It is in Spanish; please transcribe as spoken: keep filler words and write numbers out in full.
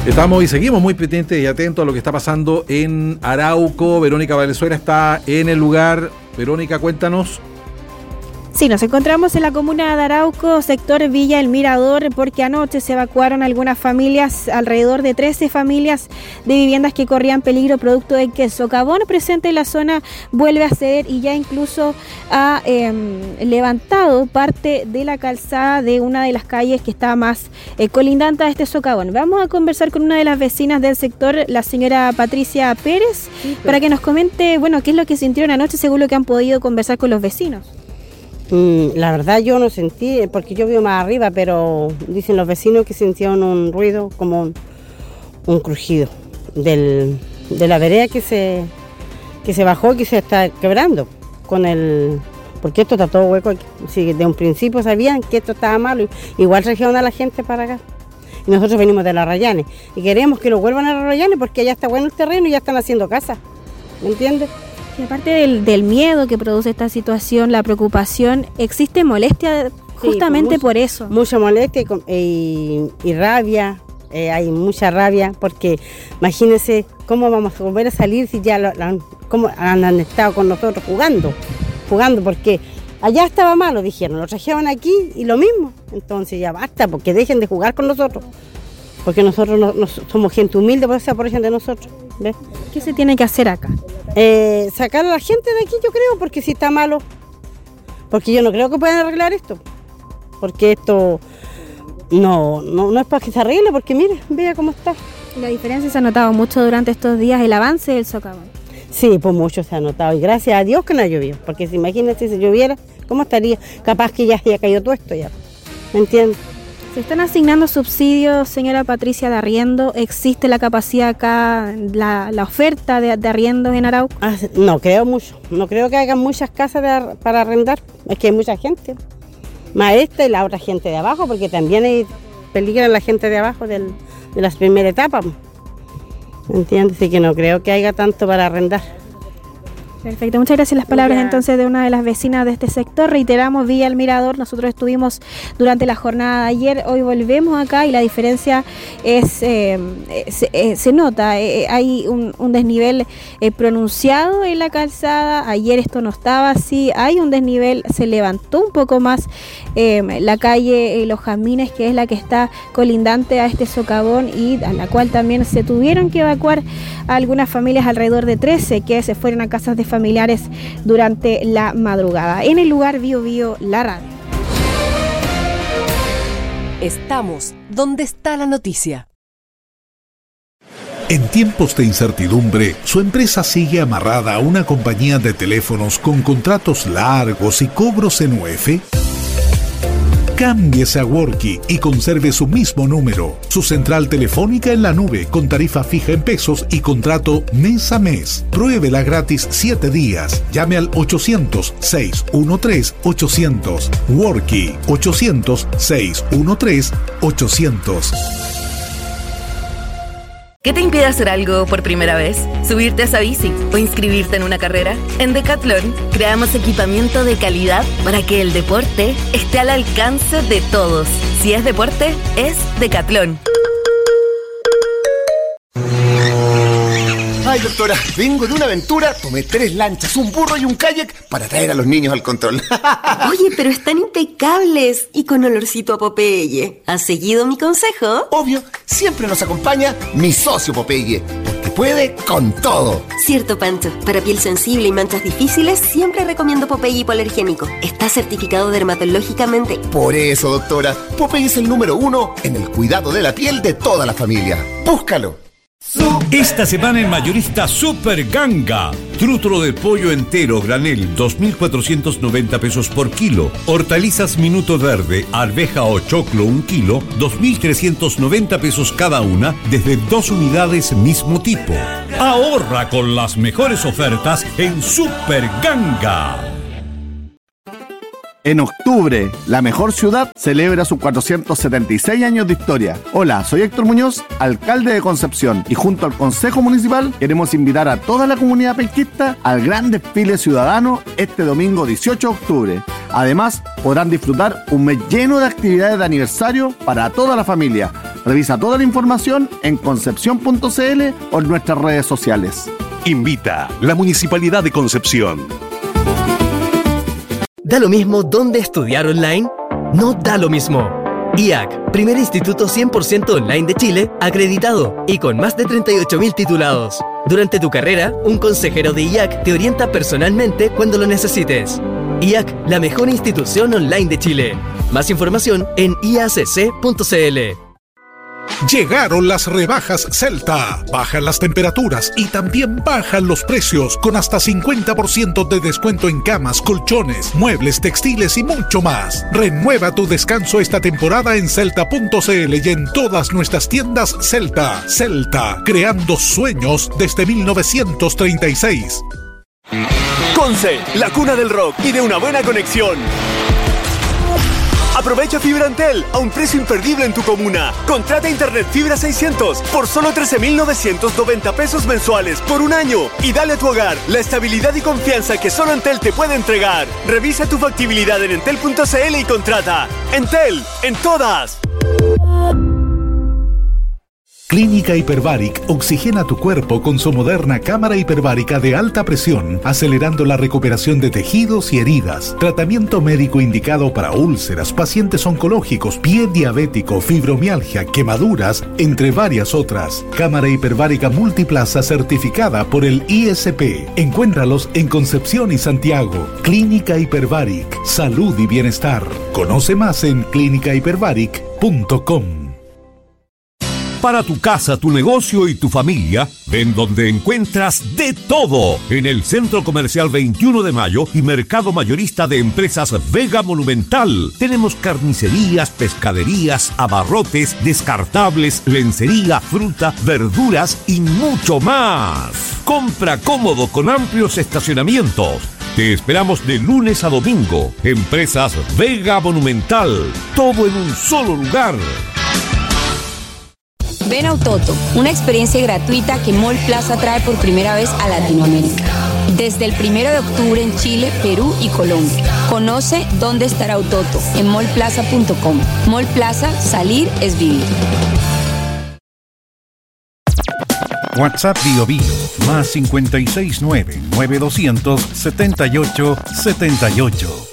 Estamos y seguimos muy pendientes y atentos a lo que está pasando en Arauco. Verónica Valenzuela está en el lugar. Verónica, cuéntanos. Sí, nos encontramos en la comuna de Arauco, sector Villa El Mirador, porque anoche se evacuaron algunas familias, alrededor de trece familias de viviendas que corrían peligro producto de que el socavón presente en la zona vuelve a ceder y ya incluso ha eh, levantado parte de la calzada de una de las calles que está más eh, colindante a este socavón. Vamos a conversar con una de las vecinas del sector, la señora Patricia Pérez, sí, pero... para que nos comente, bueno, qué es lo que sintieron anoche según lo que han podido conversar con los vecinos. Mm, la verdad yo no sentí, porque yo vivo más arriba, pero dicen los vecinos que sintieron un ruido como un, un crujido del, de la vereda que se, que se bajó, que se está quebrando con el, porque esto está todo hueco. Si de un principio sabían que esto estaba malo, igual trajeron a la gente para acá. Y nosotros venimos de la Rayanes y queremos que lo vuelvan a la Rayanes porque allá está bueno el terreno y ya están haciendo casas, ¿me entiendes? Y aparte del, del miedo que produce esta situación, la preocupación, existe molestia justamente sí, mucha, por eso. Mucha molestia y, y, y rabia, eh, hay mucha rabia porque imagínense cómo vamos a volver a salir si ya lo, lo, cómo han, han estado con nosotros jugando, jugando porque allá estaba malo, dijeron, lo trajeron aquí y lo mismo, entonces ya basta, porque dejen de jugar con nosotros, porque nosotros no, no somos gente humilde, por eso se aprovechan de nosotros, ¿ves? ¿Qué se tiene que hacer acá? Eh, sacar a la gente de aquí, yo creo, porque si está malo, porque yo no creo que puedan arreglar esto, porque esto no, no, no es para que se arregle, porque mire, vea cómo está. La diferencia se ha notado mucho durante estos días, el avance del socavón. Sí, pues mucho se ha notado, y gracias a Dios que no ha llovido, porque si imagínate si lloviera, ¿cómo estaría? Capaz que ya haya caído todo esto ya, ¿me entiendes? ¿Se están asignando subsidios, señora Patricia, de arriendo? ¿Existe la capacidad acá, la, la oferta de, de arriendos en Arauco? Ah, no creo mucho, no creo que hagan muchas casas de, para arrendar, es que hay mucha gente, más esta y la otra gente de abajo, porque también hay peligro la gente de abajo del, de las primeras etapas, ¿me entiendes? Así que no creo que haya tanto para arrendar. Perfecto, muchas gracias. Las palabras ya. Entonces de una de las vecinas de este sector. Reiteramos, Villa El Mirador, nosotros estuvimos durante la jornada de ayer, hoy volvemos acá y la diferencia es eh, se, eh, se nota, eh, hay un, un desnivel eh, pronunciado en la calzada. Ayer esto no estaba así, hay un desnivel, se levantó un poco más eh, la calle eh, Los Jazmines, que es la que está colindante a este socavón y a la cual también se tuvieron que evacuar a algunas familias, alrededor de trece, que se fueron a casas de familiares durante la madrugada. En el lugar Bio Bio, la radio. Estamos donde está la noticia. En tiempos de incertidumbre, su empresa sigue amarrada a una compañía de teléfonos con contratos largos y cobros en U E F. Cámbiese a Worky y conserve su mismo número. Su central telefónica en la nube con tarifa fija en pesos y contrato mes a mes. Pruébela gratis siete días. Llame al ochocientos, seiscientos trece, ochocientos. Worky ochocientos, seiscientos trece, ochocientos. ¿Qué te impide hacer algo por primera vez? ¿Subirte a esa bici o inscribirte en una carrera? En Decathlon creamos equipamiento de calidad para que el deporte esté al alcance de todos. Si es deporte, es Decathlon. Ay, doctora, vengo de una aventura, tomé tres lanchas, un burro y un kayak para traer a los niños al control. Oye, pero están impecables y con olorcito a Popeye. ¿Has seguido mi consejo? Obvio, siempre nos acompaña mi socio Popeye, porque puede con todo. Cierto, Pancho. Para piel sensible y manchas difíciles, siempre recomiendo Popeye hipoalergénico. Está certificado dermatológicamente. Por eso, doctora, Popeye es el número uno en el cuidado de la piel de toda la familia. Búscalo. Esta semana en Mayorista Super Ganga. Trutro de pollo entero granel, dos mil cuatrocientos noventa pesos por kilo. Hortalizas Minuto Verde, arveja o choclo un kilo, dos mil trescientos noventa pesos cada una, desde dos unidades mismo tipo. Ahorra con las mejores ofertas en Super Ganga. En octubre, la mejor ciudad celebra sus cuatrocientos setenta y seis años de historia. Hola, soy Héctor Muñoz, alcalde de Concepción, y junto al Consejo Municipal queremos invitar a toda la comunidad penquista al gran desfile ciudadano este domingo dieciocho de octubre. Además, podrán disfrutar un mes lleno de actividades de aniversario para toda la familia. Revisa toda la información en concepción punto c l o en nuestras redes sociales. Invita la Municipalidad de Concepción. ¿Da lo mismo dónde estudiar online? No da lo mismo. I A C, primer instituto cien por ciento online de Chile, acreditado y con más de treinta y ocho mil titulados. Durante tu carrera, un consejero de I A C te orienta personalmente cuando lo necesites. I A C, la mejor institución online de Chile. Más información en i a c c punto c l. Llegaron las rebajas Celta. Bajan las temperaturas y también bajan los precios con hasta cincuenta por ciento de descuento en camas, colchones, muebles, textiles y mucho más. Renueva tu descanso esta temporada en celta punto c l y en todas nuestras tiendas Celta. Celta, creando sueños desde mil novecientos treinta y seis. Conce, la cuna del rock y de una buena conexión. Aprovecha Fibra Antel a un precio imperdible en tu comuna. Contrata Internet Fibra seiscientos por solo trece mil novecientos noventa pesos mensuales por un año y dale a tu hogar la estabilidad y confianza que solo Entel te puede entregar. Revisa tu factibilidad en entel punto c l y contrata. Entel, en todas. Clínica Hiperbaric oxigena tu cuerpo con su moderna cámara hiperbárica de alta presión, acelerando la recuperación de tejidos y heridas. Tratamiento médico indicado para úlceras, pacientes oncológicos, pie diabético, fibromialgia, quemaduras, entre varias otras. Cámara hiperbárica multiplaza certificada por el I S P. Encuéntralos en Concepción y Santiago. Clínica Hiperbaric, salud y bienestar. Conoce más en clínica hiperbaric punto com. Para tu casa, tu negocio y tu familia, ven donde encuentras de todo. En el Centro Comercial veintiuno de mayo y Mercado Mayorista de Empresas Vega Monumental. Tenemos carnicerías, pescaderías, abarrotes, descartables, lencería, fruta, verduras y mucho más. Compra cómodo con amplios estacionamientos. Te esperamos de lunes a domingo. Empresas Vega Monumental. Todo en un solo lugar. Ven a Autoto, una experiencia gratuita que Mall Plaza trae por primera vez a Latinoamérica. Desde el primero de octubre en Chile, Perú y Colombia. Conoce dónde estará Autoto en mall plaza punto com. Mall Plaza, salir es vivir. WhatsApp Bio Bio, más cincuenta y seis nueve, nueve doscientos, setenta y ocho, setenta y ocho.